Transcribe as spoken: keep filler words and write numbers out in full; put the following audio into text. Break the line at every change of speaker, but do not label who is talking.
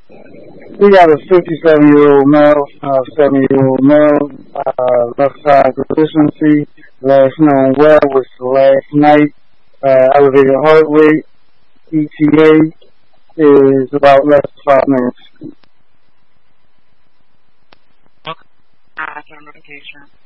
We got a fifty-seven-year-old male, uh, seven-year-old male, uh, left side deficiency. Last known well was last night. Uh, elevated heart rate. E T A is about less than five minutes.
Okay. Uh, medication.